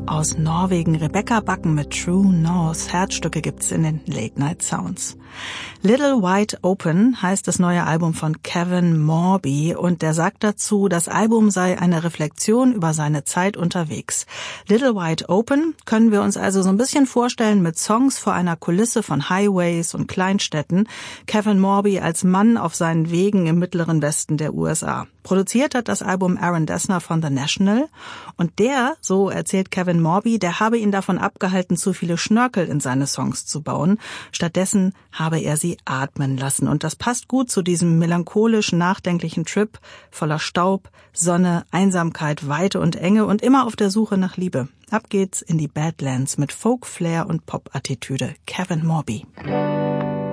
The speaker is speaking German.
aus Norwegen. Rebecca Backen mit True North. Herzstücke gibt's in den Late Night Sounds. Little Wide Open heißt das neue Album von Kevin Morby und der sagt dazu, das Album sei eine Reflexion über seine Zeit unterwegs. Little Wide Open können wir uns also so ein bisschen vorstellen mit Songs vor einer Kulisse von Highways und Kleinstädten. Kevin Morby als Mann auf seinen Wegen im mittleren Westen der USA. Produziert hat das Album Aaron Dessner von The National und der, so erzählt Kevin Morby, der habe ihn davon abgehalten, zu viele Schnörkel in seine Songs zu bauen. Stattdessen habe er sie atmen lassen und das passt gut zu diesem melancholisch nachdenklichen Trip voller Staub, Sonne, Einsamkeit, Weite und Enge und immer auf der Suche nach Liebe. Ab geht's in die Badlands mit Folk, Flair und Pop-Attitüde. Kevin Morby.